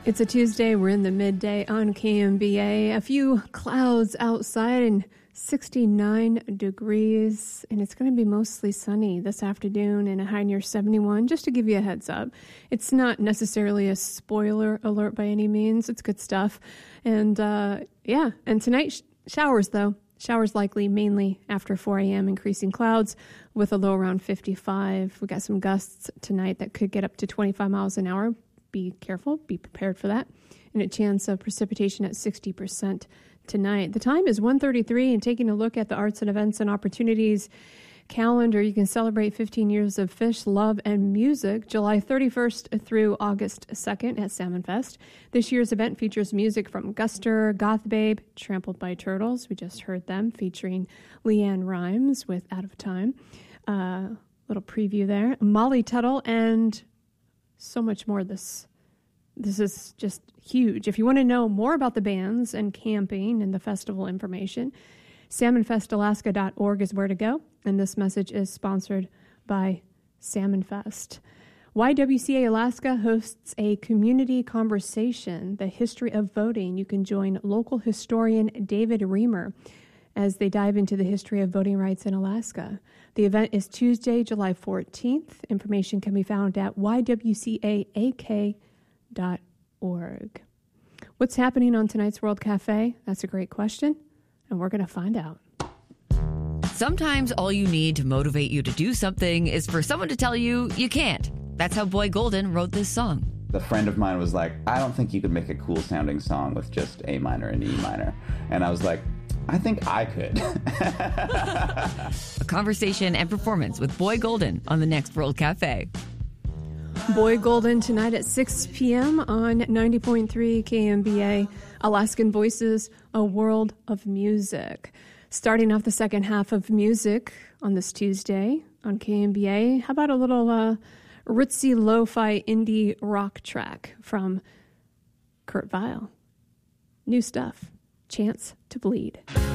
It's a Tuesday. We're in the midday on KMBA. A few clouds outside and 69 degrees. And it's going to be mostly sunny this afternoon and a high near 71, just to give you a heads up. It's not necessarily a spoiler alert by any means. It's good stuff. And and tonight, showers though. Showers likely mainly after 4 a.m., increasing clouds with a low around 55. We got some gusts tonight that could get up to 25 miles an hour. Be careful, be prepared for that. And a chance of precipitation at 60% tonight. The time is 1:33, and taking a look at the arts and events and opportunities calendar, you can celebrate 15 years of fish, love, and music, July 31st through August 2nd at Salmon Fest. This year's event features music from Guster, Goth Babe, Trampled by Turtles, we just heard them, featuring Leanne Rimes with Out of Time. Little preview there. Molly Tuttle, and so much more. This is just huge. If you want to know more about the bands and camping and the festival information, salmonfestalaska.org is where to go. And this message is sponsored by Salmon Fest. YWCA Alaska hosts a community conversation, The History of Voting. You can join local historian David Reamer as they dive into the history of voting rights in Alaska. The event is Tuesday, July 14th. Information can be found at ywcaak.org. What's happening on tonight's World Cafe? That's a great question, and we're going to find out. Sometimes all you need to motivate you to do something is for someone to tell you you can't. That's how Boy Golden wrote this song. A friend of mine was like, I don't think you could make a cool sounding song with just A minor and E minor. And I was like, I think I could. A conversation and performance with Boy Golden on the next World Cafe. Boy Golden tonight at 6 p.m. on 90.3 KMBA. Alaskan Voices, a world of music. Starting off the second half of music on this Tuesday on KMBA. How about a little ritzy lo-fi indie rock track from Kurt Vile? New stuff. Chance to Bleed.